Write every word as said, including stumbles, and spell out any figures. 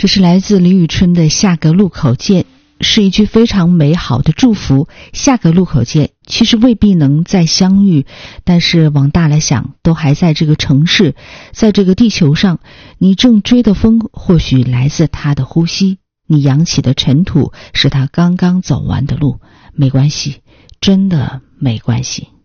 这是来自李宇春的下个路口见，是一句非常美好的祝福。下个路口见，其实未必能再相遇，但是往大了想，都还在这个城市，在这个地球上，你正追的风或许来自他的呼吸，你扬起的尘土是他刚刚走完的路。没关系，真的没关系。